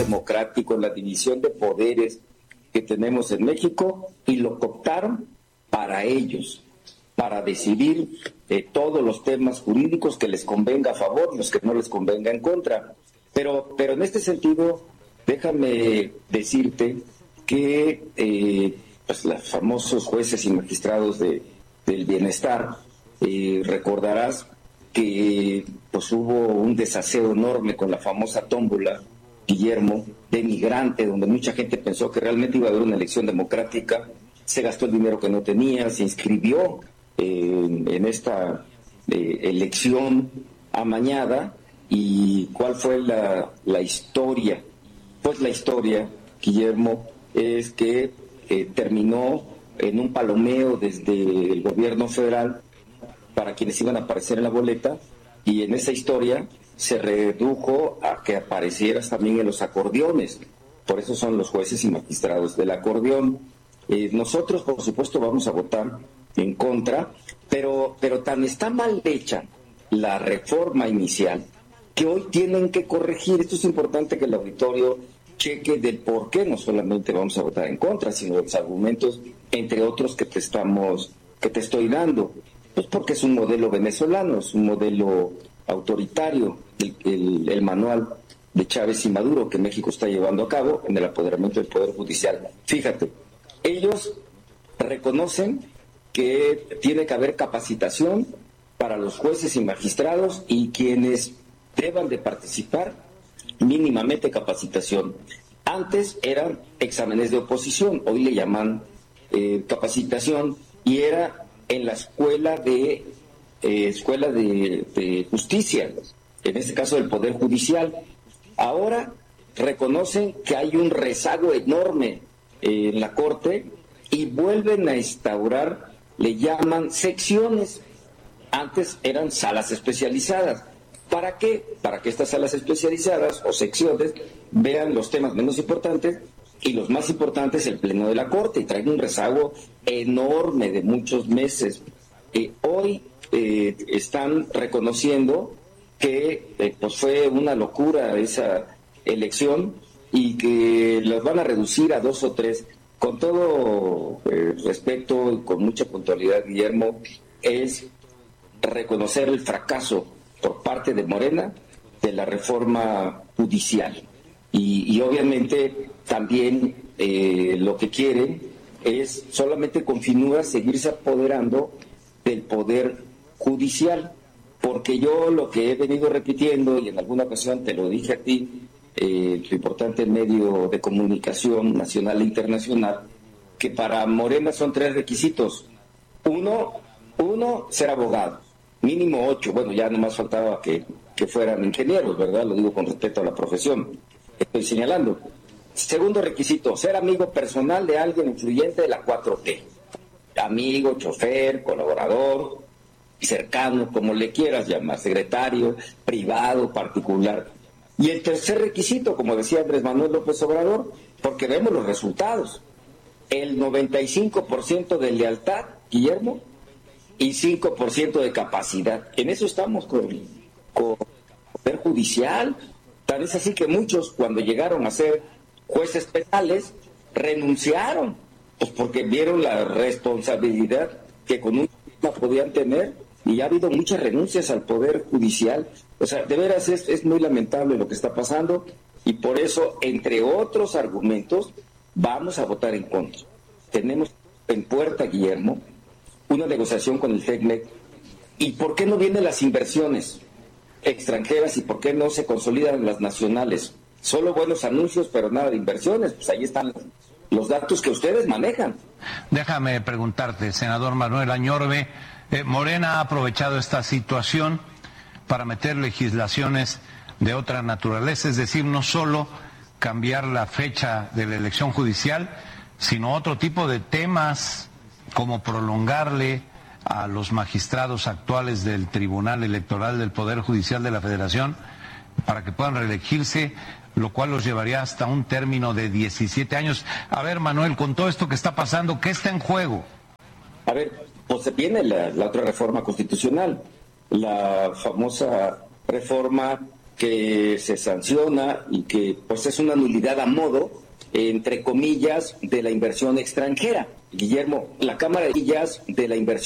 democrático, en la división de poderes que tenemos en México, y lo cooptaron para ellos, para decidir todos los temas jurídicos que les convenga a favor y los que no les convenga en contra. Pero en este sentido, déjame decirte que pues los famosos jueces y magistrados del bienestar, recordarás que pues hubo un desaseo enorme con la famosa tómbola, Guillermo, de migrante, donde mucha gente pensó que realmente iba a haber una elección democrática, se gastó el dinero que no tenía, se inscribió en esta elección amañada. ¿Y cuál fue la historia? Pues la historia, Guillermo, es que terminó en un palomeo desde el gobierno federal para quienes iban a aparecer en la boleta, y en esa historia se redujo a que aparecieras también en los acordeones. Por eso son los jueces y magistrados del acordeón. Nosotros, por supuesto, vamos a votar en contra, pero tan está mal hecha la reforma inicial que hoy tienen que corregir. Esto es importante que el auditorio cheque del por qué no solamente vamos a votar en contra, sino los argumentos, entre otros, que te estoy dando. Pues porque es un modelo venezolano, es un modelo autoritario, el manual de Chávez y Maduro que México está llevando a cabo en el apoderamiento del Poder Judicial. Fíjate, ellos reconocen que tiene que haber capacitación para los jueces y magistrados, y quienes deban de participar, mínimamente capacitación. Antes eran exámenes de oposición, hoy le llaman capacitación, y era en la escuela de justicia, en este caso del Poder Judicial. Ahora reconocen que hay un rezago enorme en la Corte y vuelven a instaurar, le llaman secciones. Antes eran salas especializadas. ¿Para qué? Para que estas salas especializadas o secciones vean los temas menos importantes y los más importantes el Pleno de la Corte, y traen un rezago enorme de muchos meses. Hoy están reconociendo que pues fue una locura esa elección y que los van a reducir a 2 o 3. Con todo respeto y con mucha puntualidad, Guillermo, es reconocer el fracaso por parte de Morena de la reforma judicial. Y obviamente también lo que quieren es solamente continúa seguirse apoderando del Poder Judicial, porque yo lo que he venido repitiendo, y en alguna ocasión te lo dije a ti, tu importante medio de comunicación nacional e internacional, que para Morena son 3 requisitos. Uno, ser abogado, mínimo 8, bueno, ya nomás faltaba que fueran ingenieros, ¿verdad? Lo digo con respeto a la profesión, estoy señalando. Segundo requisito, ser amigo personal de alguien influyente de la 4T. Amigo, chofer, colaborador, cercano, como le quieras llamar, secretario, privado, particular. Y el tercer requisito, como decía Andrés Manuel López Obrador, porque vemos los resultados, el 95% de lealtad, Guillermo, y 5% de capacidad. En eso estamos con el Poder Judicial. Tal es así que muchos, cuando llegaron a ser jueces penales, renunciaron, pues porque vieron la responsabilidad que con un podían tener, y ha habido muchas renuncias al Poder Judicial. O sea, de veras es muy lamentable lo que está pasando, y por eso, entre otros argumentos, vamos a votar en contra. Tenemos en puerta, Guillermo, una negociación con el TECMEC. ¿Y por qué no vienen las inversiones extranjeras y por qué no se consolidan las nacionales? Solo buenos anuncios, pero nada de inversiones. Pues ahí están los datos que ustedes manejan. Déjame preguntarte, senador Manuel Añorbe, Morena ha aprovechado esta situación para meter legislaciones de otra naturaleza, es decir, no solo cambiar la fecha de la elección judicial, sino otro tipo de temas, como prolongarle a los magistrados actuales del Tribunal Electoral del Poder Judicial de la Federación para que puedan reelegirse, lo cual los llevaría hasta un término de 17 años. A ver, Manuel, con todo esto que está pasando, ¿qué está en juego? A ver, pues se viene la otra reforma constitucional, la famosa reforma que se sanciona y que pues es una nulidad a modo, entre comillas, de la inversión extranjera. Guillermo, la Cámara de Comillas de la inversión